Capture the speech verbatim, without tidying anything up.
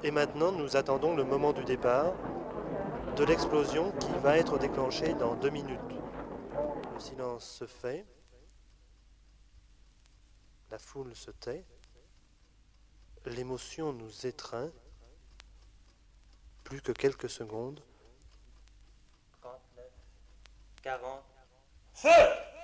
Et maintenant, nous attendons le moment du départ de l'explosion qui va être déclenchée dans deux minutes. Le silence se fait. La foule se tait. L'émotion nous étreint. Plus que quelques secondes. trente-neuf, quarante, feu!